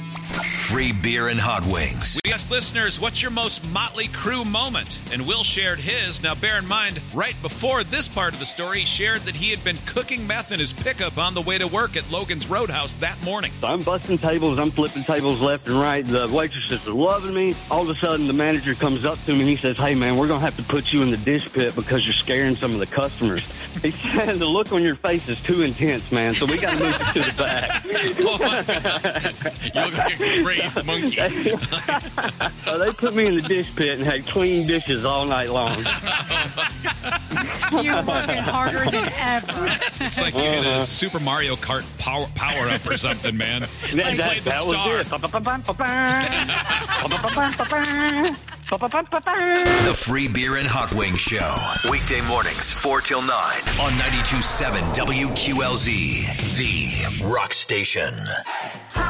Free beer and hot wings. We asked listeners, what's your most Motley Crue moment? And Will shared his. Now, bear in mind, right before this part of the story, he shared that he had been cooking meth in his pickup on the way to work at Logan's Roadhouse that morning. So I'm busting tables. I'm flipping tables left and right. The waitresses are loving me. All of a sudden, the manager comes up to me and he says, "Hey, man, we're going to have to put you in the dish pit because you're scaring some of the customers." He said, "The look on your face is too intense, man, so we got to move you to the back." You look like a crazed monkey. So they put me in the dish pit and had clean dishes all night long. You're working harder than ever. It's like you get a Super Mario Kart power up or something, man. That was it. The Free Beer and Hot Wings Show. Weekday mornings, 4 till 9 on 92.7 WQLZ, the rock station.